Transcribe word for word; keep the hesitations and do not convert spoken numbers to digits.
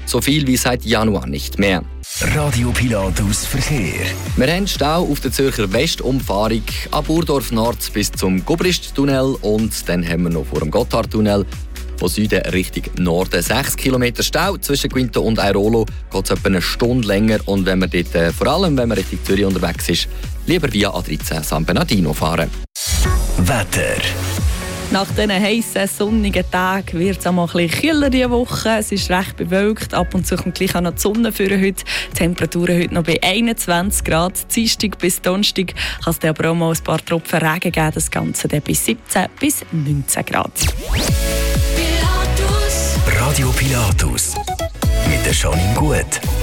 so viel wie seit Januar nicht mehr. Radio Pilatus Verkehr. Wir haben Stau auf der Zürcher Westumfahrung ab Urdorf Nord bis zum Gubrist-Tunnel und dann haben wir noch vor dem Gotthardtunnel von Süden Richtung Norden sechs Kilometer Stau. Zwischen Quinto und Airolo geht es etwa eine Stunde länger und wenn man dort, äh, vor allem wenn man Richtung Zürich unterwegs ist, lieber via A dreizehn San Bernardino fahren. Wetter. Nach diesen heissen, sonnigen Tagen wird es auch mal ein bisschen kühler diese Woche. Es ist recht bewölkt. Ab und zu kommt gleich auch noch die Sonne für heute. Die Temperaturen heute noch bei einundzwanzig Grad. Dienstag bis Donnerstag kann es dann aber auch mal ein paar Tropfen Regen geben. Das Ganze dann bis siebzehn bis neunzehn Grad. Radio Pilatus. Mit der Janine Gut.